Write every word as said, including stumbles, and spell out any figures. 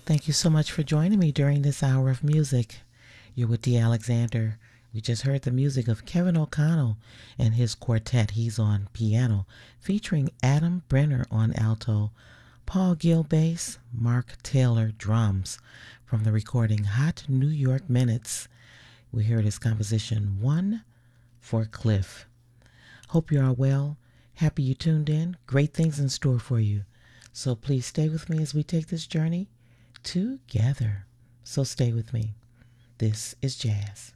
Thank you so much for joining me during this hour of music. You're with Dee Alexander. We just heard the music of Kevin O'Connell and his quartet. He's on piano, featuring Adam Brenner on alto, Paul Gill bass, Mark Taylor drums, from the recording Hot New York Minutes. We heard his composition One for Cliff. Hope you are well. Happy you tuned in. Great things in store for you. So please stay with me as we take this journey together. So stay with me. This is jazz.